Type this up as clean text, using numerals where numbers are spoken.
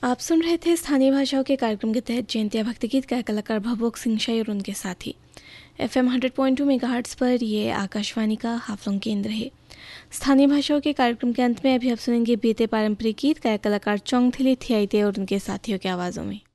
आप सुन रहे थे स्थानीय भाषाओं के कार्यक्रम के तहत जयंतिया भक्ति गीत का कलाकार भवोक सिंह शाही और उनके साथी। FM 100.2 मेगाहर्ट्ज पर ये आकाशवाणी का हाफलोंग केंद्र है। स्थानीय भाषाओं के कार्यक्रम के अंत में अभी आप सुनेंगे बीते पारंपरिक गीत का कलाकार चोंगथिली थियाइते और उनके साथियों की आवाज़ों में।